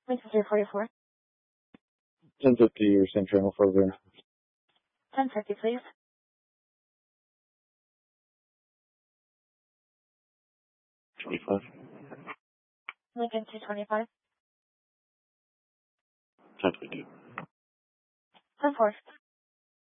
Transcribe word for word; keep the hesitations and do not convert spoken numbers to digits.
Lincoln three forty-four. ten fifty, your same channel further. ten fifty, please. twenty-five. Lincoln two twenty-five. ten fifty. ten four.